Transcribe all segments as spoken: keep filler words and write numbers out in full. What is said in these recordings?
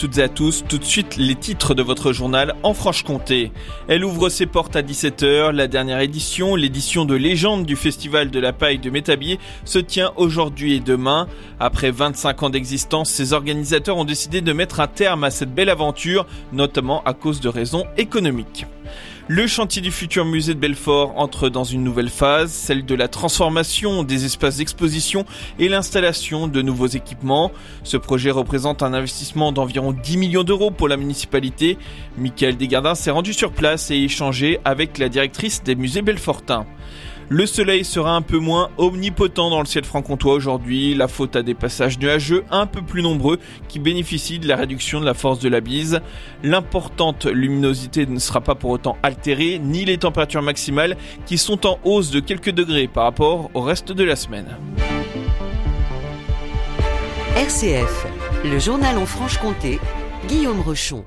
Toutes et à tous, tout de suite les titres de votre journal en Franche-Comté. Elle ouvre ses portes à dix-sept heures. La dernière édition, l'édition de légende du Festival de la Paille de Métabier, se tient aujourd'hui et demain. Après vingt-cinq ans d'existence, ses organisateurs ont décidé de mettre un terme à cette belle aventure, notamment à cause de raisons économiques. Le chantier du futur musée de Belfort entre dans une nouvelle phase, celle de la transformation des espaces d'exposition et l'installation de nouveaux équipements. Ce projet représente un investissement d'environ dix millions d'euros pour la municipalité. Michael Desgardins s'est rendu sur place et échangé avec la directrice des musées belfortins. Le soleil sera un peu moins omnipotent dans le ciel franc-comtois aujourd'hui, la faute à des passages nuageux un peu plus nombreux qui bénéficient de la réduction de la force de la bise. L'importante luminosité ne sera pas pour autant altérée, ni les températures maximales qui sont en hausse de quelques degrés par rapport au reste de la semaine. R C F, le journal en Franche-Comté, Guillaume Rochon.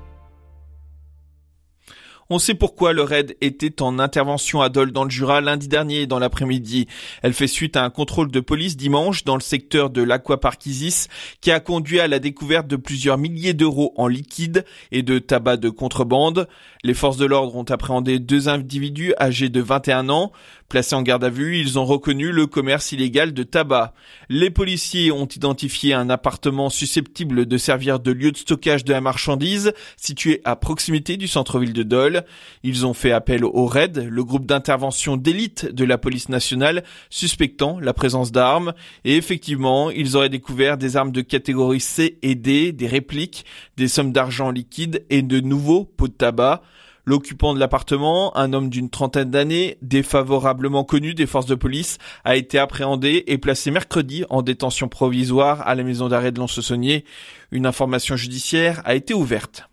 On sait pourquoi le raid était en intervention à Dole dans le Jura lundi dernier dans l'après-midi. Elle fait suite à un contrôle de police dimanche dans le secteur de l'Aquapark Isis qui a conduit à la découverte de plusieurs milliers d'euros en liquide et de tabac de contrebande. Les forces de l'ordre ont appréhendé deux individus âgés de vingt et un ans. Placés en garde à vue, ils ont reconnu le commerce illégal de tabac. Les policiers ont identifié un appartement susceptible de servir de lieu de stockage de la marchandise situé à proximité du centre-ville de Dole. Ils ont fait appel au RAID, le groupe d'intervention d'élite de la police nationale, suspectant la présence d'armes. Et effectivement, ils auraient découvert des armes de catégorie C et D, des répliques, des sommes d'argent liquide et de nouveaux pots de tabac. L'occupant de l'appartement, un homme d'une trentaine d'années, défavorablement connu des forces de police, a été appréhendé et placé mercredi en détention provisoire à la maison d'arrêt de Lons-le-Saunier. Une information judiciaire a été ouverte.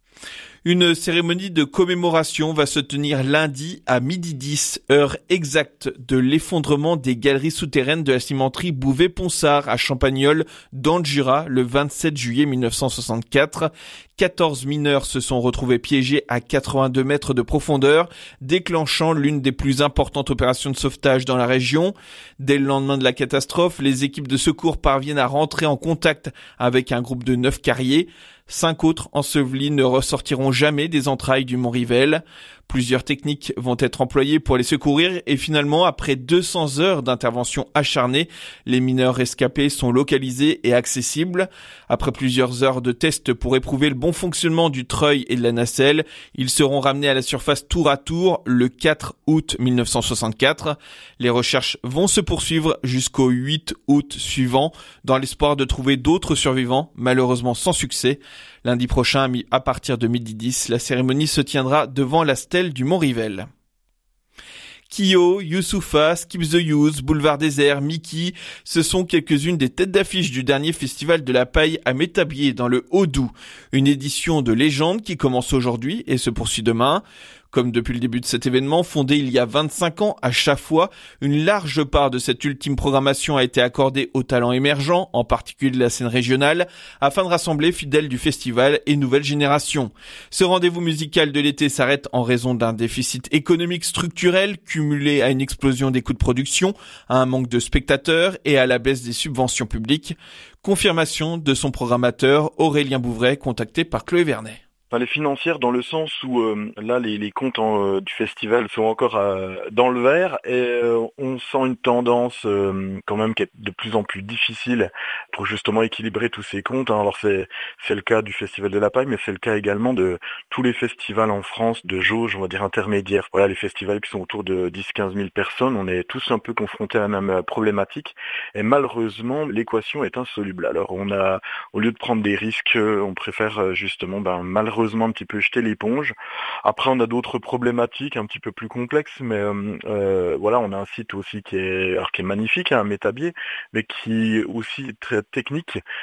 Une cérémonie de commémoration va se tenir lundi à midi dix, heure exacte de l'effondrement des galeries souterraines de la cimenterie Bouvet-Ponsard à Champagnole, dans le Jura, le vingt-sept juillet mille neuf cent soixante-quatre. quatorze mineurs se sont retrouvés piégés à quatre-vingt-deux mètres de profondeur, déclenchant l'une des plus importantes opérations de sauvetage dans la région. Dès le lendemain de la catastrophe, les équipes de secours parviennent à rentrer en contact avec un groupe de neuf carriers. Cinq autres ensevelis ne ressortiront jamais des entrailles du Mont-Rivel. Plusieurs techniques vont être employées pour les secourir et finalement, après deux cents heures d'intervention acharnée, les mineurs rescapés sont localisés et accessibles. Après plusieurs heures de tests pour éprouver le bon fonctionnement du treuil et de la nacelle, ils seront ramenés à la surface tour à tour le quatre août mille neuf cent soixante-quatre. Les recherches vont se poursuivre jusqu'au huit août suivant dans l'espoir de trouver d'autres survivants, malheureusement sans succès. Lundi prochain, à partir de midi dix, la cérémonie se tiendra devant la stèle du Mont-Rivel. Kyo, Youssoupha, Skip the Youth, Boulevard Désert, Mickey, ce sont quelques-unes des têtes d'affiche du dernier festival de la paille à Métabier dans le Haut-Doubs. Une édition de légende qui commence aujourd'hui et se poursuit demain. Comme depuis le début de cet événement, fondé il y a vingt-cinq ans à Chaffois, une large part de cette ultime programmation a été accordée aux talents émergents, en particulier de la scène régionale, afin de rassembler fidèles du festival et nouvelles générations. Ce rendez-vous musical de l'été s'arrête en raison d'un déficit économique structurel cumulé à une explosion des coûts de production, à un manque de spectateurs et à la baisse des subventions publiques. Confirmation de son programmateur Aurélien Bouvray, contacté par Chloé Vernet. Enfin, les financières dans le sens où euh, là les, les comptes en, euh, du festival sont encore euh, dans le vert et euh, on sent une tendance euh, quand même qui est de plus en plus difficile pour justement équilibrer tous ces comptes. Hein. Alors c'est c'est le cas du Festival de la Paille, mais c'est le cas également de tous les festivals en France de jauge, on va dire intermédiaire. Voilà, les festivals qui sont autour de dix à quinze mille personnes, on est tous un peu confrontés à la même problématique et malheureusement l'équation est insoluble. Alors on a, au lieu de prendre des risques, on préfère justement ben malheureusement un petit peu jeter l'éponge. Après, on a d'autres problématiques un petit peu plus complexes, mais euh, euh, voilà, on a un site aussi qui est, alors qui est magnifique, hein, Métabier, mais qui est aussi très technique.